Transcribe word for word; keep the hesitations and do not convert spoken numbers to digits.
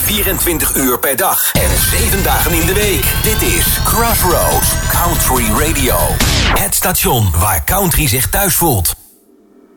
vierentwintig uur per dag en zeven dagen in de week. Dit is Crossroads Country Radio. Het station waar country zich thuis voelt.